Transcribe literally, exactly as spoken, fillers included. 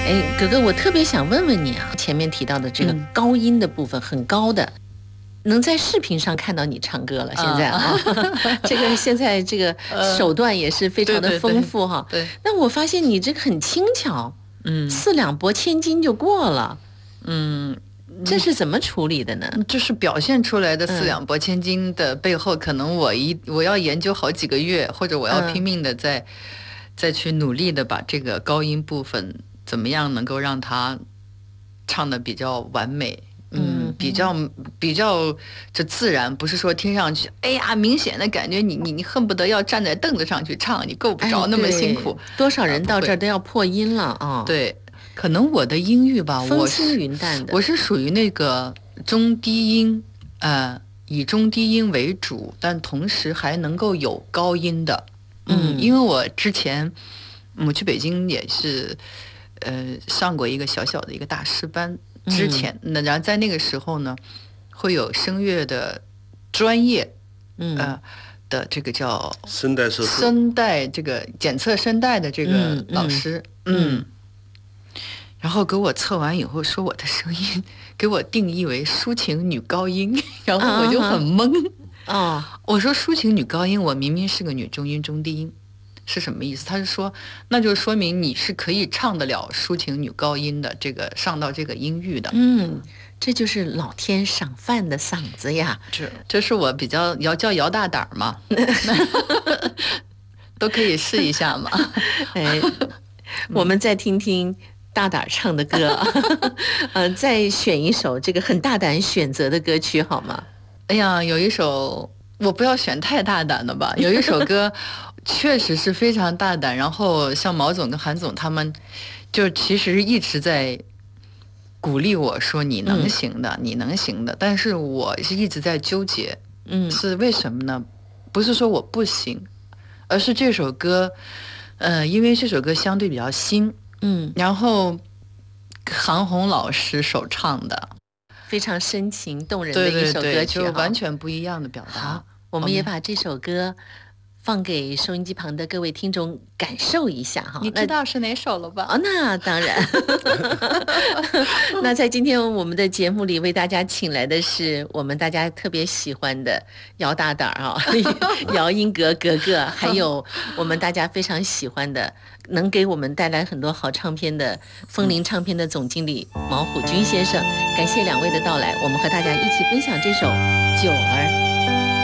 哎，哥哥，我特别想问问你啊，前面提到的这个高音的部分很高的，嗯、能在视频上看到你唱歌了。现在啊，啊这个现在这个手段也是非常的丰富哈。 对, 对, 对, 对， 那我发现你这个很轻巧， 嗯， 四两拨千斤就过了， 嗯。 这是怎么处理的呢？ 就是表现出来的四两拨千斤的背后，嗯、可能我一我要研究好几个月，或者我要拼命的再、嗯、再去努力的把这个高音部分怎么样能够让它唱的比较完美，嗯，嗯比较比较这自然，不是说听上去，哎呀，明显的感觉你你你恨不得要站在凳子上去唱，你够不着那么辛苦。 哎、多少人到这儿都要破音了啊！哦、 对。可能我的音域吧， 风轻云淡的， 我是属于那个中低音，呃，以中低音为主，但同时还能够有高音的。嗯，因为我之前我去北京也是，呃，上过一个小小的一个大师班。之前，那、嗯、然后在那个时候呢，会有声乐的专业， 嗯、 呃的这个叫声带测试， 声带这个检测声带的这个老师，嗯。嗯嗯然后给我测完以后说我的声音给我定义为抒情女高音，然后我就很懵啊、uh-huh. 我说抒情女高音，我明明是个女中音中低音，是什么意思？他是说那就说明你是可以唱得了抒情女高音的，这个上到这个音域的。 嗯，这就是老天赏饭的嗓子呀。 这这是我比较要叫摇大胆嘛都可以试一下嘛。 哎，我们再听听大胆唱的歌，呃，再选一首这个很大胆选择的歌曲好吗？ 哎呀，有一首我不要选太大胆的吧，有一首歌确实是非常大胆，然后像毛总跟韩总他们就其实一直在鼓励我说你能行的、嗯、你能行的，但是我是一直在纠结， 嗯， 是为什么呢？不是说我不行，而是这首歌呃，因为这首歌相对比较新， 嗯， 然后韩红老师首唱的， 非常深情动人的一首歌曲， 对对对，就完全不一样的表达。 好，我们也把这首歌放给收音机旁的各位听众感受一下哈。 你知道是哪首了吧？ 哦，那当然。那在今天我们的节目里为大家请来的是我们大家特别喜欢的姚大胆啊，姚英格格格，还有我们大家非常喜欢的能给我们带来很多好唱片的风铃唱片的总经理毛虎军先生。感谢两位的到来，我们和大家一起分享这首《九儿》。